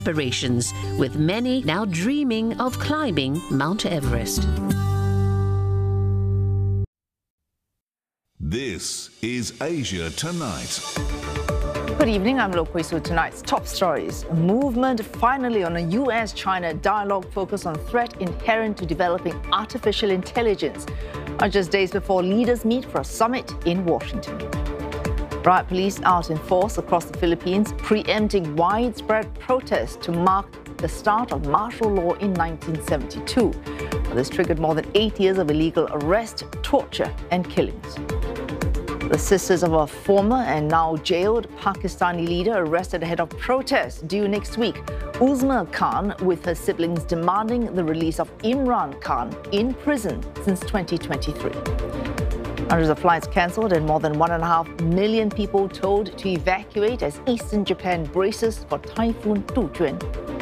aspirations, with many now dreaming of climbing Mount Everest. This is Asia Tonight. Good evening, I'm Lo Kui Su. Tonight's top stories. A movement finally on a US-China dialogue focused on threat inherent to developing artificial intelligence, just days before leaders meet for a summit in Washington. Riot police out in force across the Philippines, preempting widespread protests to mark the start of martial law in 1972. This triggered more than 8 years of illegal arrest, torture and killings. The sisters of a former and now jailed Pakistani leader arrested ahead of protests due next week. Uzma Khan with her siblings demanding the release of Imran Khan in prison since 2023. Hundreds of flights cancelled and more than 1.5 million people told to evacuate as eastern Japan braces for Typhoon Dujuan.